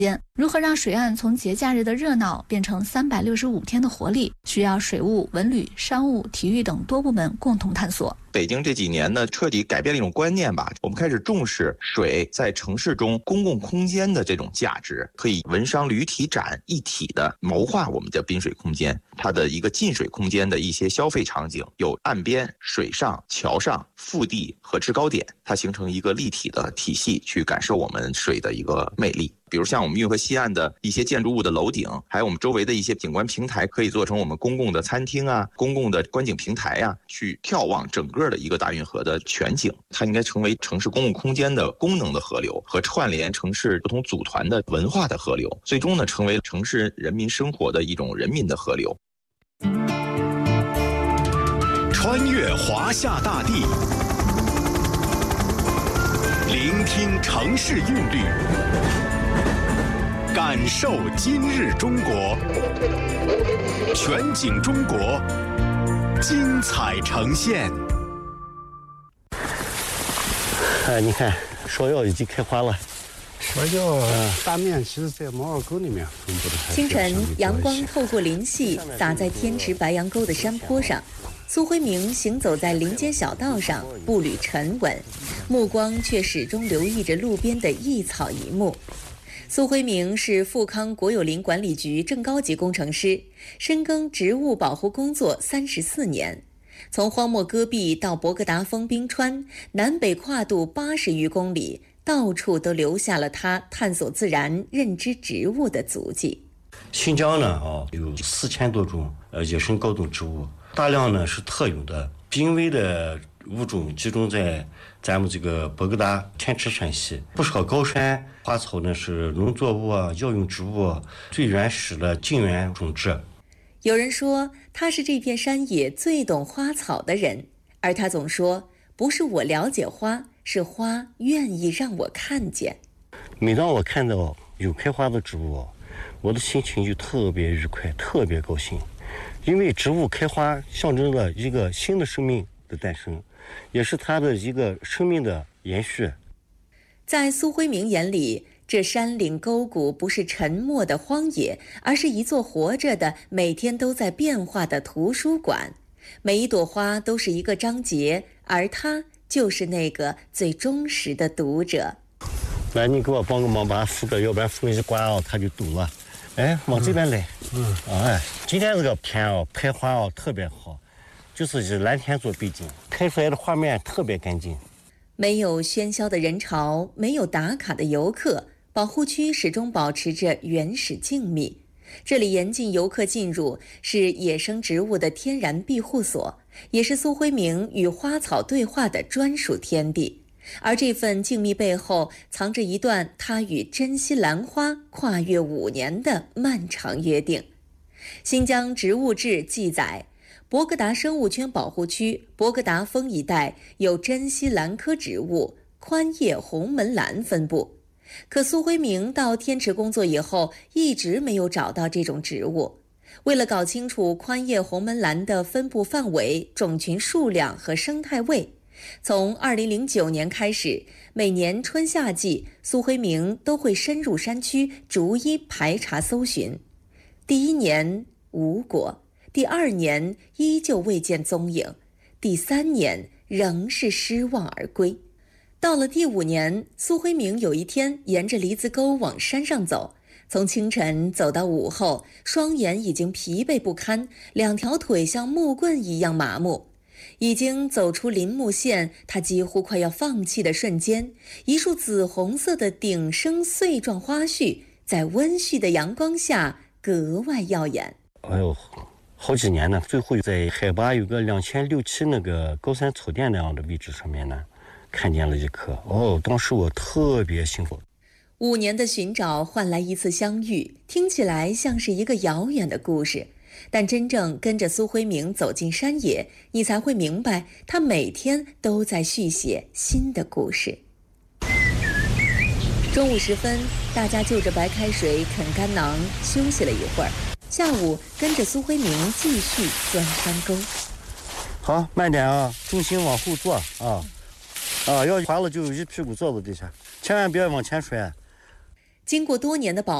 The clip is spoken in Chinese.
如何让水岸从节假日的热闹变成365天的活力，需要水务、文旅、商务、体育等多部门共同探索。 北京这几年呢，彻底改变了一种观念吧。我们开始重视水在城市中公共空间的这种价值，可以文商旅体展一体的谋划我们的滨水空间，它的一个近水空间的一些消费场景，有岸边、水上、桥上、腹地和制高点，它形成一个立体的体系，去感受我们水的一个魅力。比如像我们运河西岸的一些建筑物的楼顶，还有我们周围的一些景观平台，可以做成我们公共的餐厅啊、公共的观景平台啊，去眺望整个的一个大运河的全景。它应该成为城市公共空间的功能的河流，和串联城市不同组团的文化的河流，最终呢，成为城市人民生活的一种人民的河流。 穿越华夏大地，聆听城市韵律，感受今日中国，全景中国，精彩呈现。 你看芍药已经开花了。 芍药大面其实在毛尔沟里面分布的。 清晨，阳光透过林隙洒在天池白杨沟的山坡上。苏辉明行走在林间小道上，步履沉稳，目光却始终留意着路边的一草一木。苏辉明是富康国有林管理局正高级工程师，深耕植物保护工作34年。从荒漠戈壁到博格达峰冰川，南北跨度80余公里，到处都留下了他探索自然、认知植物的足迹。 新疆呢，有4000多种野生高等植物，大量呢是特有的濒危的物种集中在咱们这个博格达天池山系，不少高山花草呢是农作物啊、药用植物最原始的近缘种植。 有人说他是这片山野最懂花草的人，而他总说不是我了解花，是花愿意让我看见。 每当我看到有开花的植物，我的心情就特别愉快，特别高兴，因为植物开花象征了一个新的生命的诞生，也是它的一个生命的延续。 在苏辉明眼里，这山岭沟谷不是沉默的荒野，而是一座活着的、每天都在变化的图书馆。每一朵花都是一个章节，而他就是那个最忠实的读者。 来，你给我帮个忙，把它扶着，要不然扶一刮它就堵了。往这边来。今天这个天拍花特别好，就是以蓝天做背景，拍出来的画面特别干净。 没有喧嚣的人潮，没有打卡的游客，保护区始终保持着原始静谧。这里严禁游客进入，是野生植物的天然庇护所，也是苏辉明与花草对话的专属天地。而这份静谧背后，藏着一段他与珍稀兰花跨越5年的漫长约定。新疆植物志记载，博格达生物圈保护区博格达峰一带有珍稀兰科植物宽叶红门兰分布，可苏辉明到天池工作以后，一直没有找到这种植物。为了搞清楚宽叶红门兰的分布范围、种群数量和生态位，从2009年开始，每年春夏季，苏辉明都会深入山区，逐一排查搜寻。第1年无果，第2年依旧未见踪影，第3年仍是失望而归。到了第5年，苏辉明有一天沿着梨子沟往山上走，从清晨走到午后，双眼已经疲惫不堪，2条腿像木棍一样麻木。已经走出林木线，他几乎快要放弃的瞬间，一束紫红色的顶生穗状花絮在温煦的阳光下格外耀眼。 好几年呢，最后在海拔有个2600-27那个高山草甸那样的位置上面呢，看见了一棵。当时我特别幸福。 5年的寻找换来一次相遇，听起来像是一个遥远的故事，但真正跟着苏辉明走进山野，你才会明白，他每天都在续写新的故事。中午时分，大家就着白开水啃干囊休息了一会儿，下午跟着苏辉明继续钻山沟。 好，慢点啊，重心往后坐啊，要滑了就一屁股坐到地下，千万别往前摔。 经过多年的保